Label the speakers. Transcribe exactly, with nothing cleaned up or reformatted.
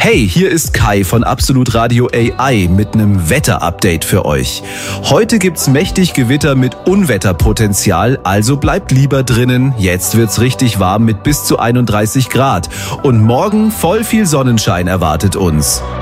Speaker 1: Hey, hier ist Kai von Absolut Radio A I mit einem Wetter-Update für euch. Heute gibt's mächtig Gewitter mit Unwetterpotenzial, also bleibt lieber drinnen. Jetzt wird's richtig warm mit bis zu einunddreißig Grad. Und morgen voll viel Sonnenschein erwartet uns.